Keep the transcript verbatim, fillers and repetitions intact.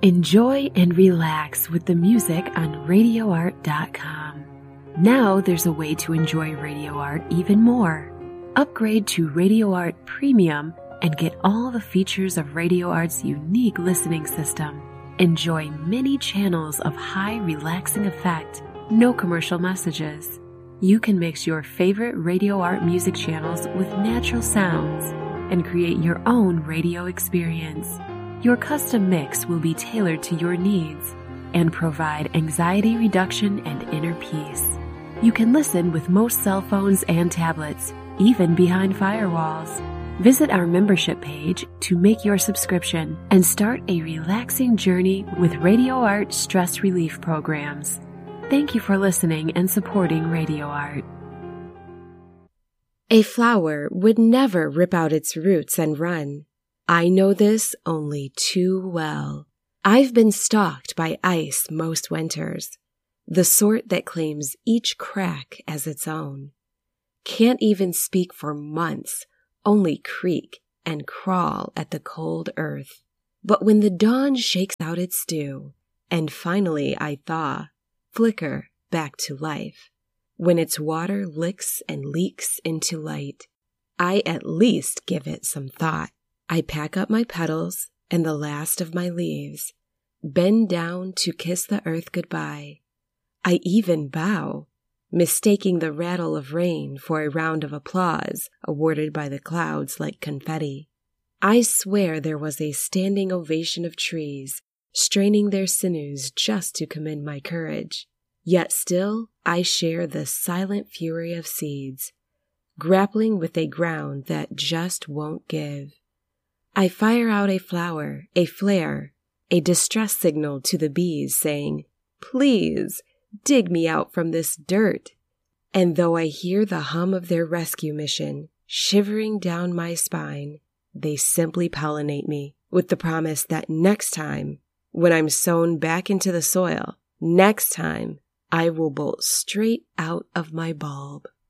Enjoy and relax with the music on radio art dot com. Now there's a way to enjoy Radio Art even more. Upgrade to Radio Art Premium and get all the features of Radio Art's unique listening system. Enjoy many channels of high relaxing effect, no commercial messages. You can mix your favorite Radio Art music channels with natural sounds and create your own radio experience. Your custom mix will be tailored to your needs and provide anxiety reduction and inner peace. You can listen with most cell phones and tablets, even behind firewalls. Visit our membership page to make your subscription and start a relaxing journey with Radio Art stress relief programs. Thank you for listening and supporting Radio Art. A flower would never rip out its roots and run. I know this only too well. I've been stalked by ice most winters, the sort that claims each crack as its own. Can't even speak for months, only creak and crawl at the cold earth. But when the dawn shakes out its dew, and finally I thaw, flicker back to life, when its water licks and leaks into light, I at least give it some thought. I pack up my petals and the last of my leaves, bend down to kiss the earth goodbye. I even bow, mistaking the rattle of rain for a round of applause awarded by the clouds like confetti. I swear there was a standing ovation of trees, straining their sinews just to commend my courage. Yet still I share the silent fury of seeds, grappling with a ground that just won't give. I fire out a flower, a flare, a distress signal to the bees saying, "Please, dig me out from this dirt." And though I hear the hum of their rescue mission shivering down my spine, they simply pollinate me with the promise that next time, when I'm sown back into the soil, next time I will bolt straight out of my bulb.